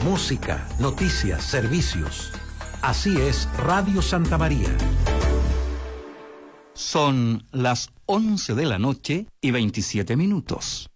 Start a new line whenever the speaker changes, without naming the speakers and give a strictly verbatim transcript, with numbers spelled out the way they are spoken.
música, noticias, servicios. Así es Radio Santa María.
Son las once de la noche y veintisiete minutos.